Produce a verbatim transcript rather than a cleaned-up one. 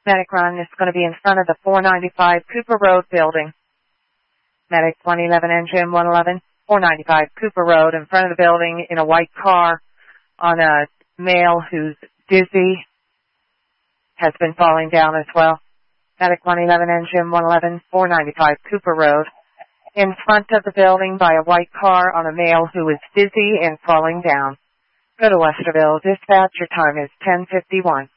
Medic run is going to be in front of the four ninety-five Cooper Road building. Medic one eleven, engine one eleven, four ninety-five Cooper Road, in front of the building in a white car on a male who's dizzy, has been falling down as well. Medic one eleven, engine one eleven, four ninety-five Cooper Road, in front of the building by a white car on a male who is dizzy and falling down. Go to Westerville. Dispatch, your time is ten fifty-one.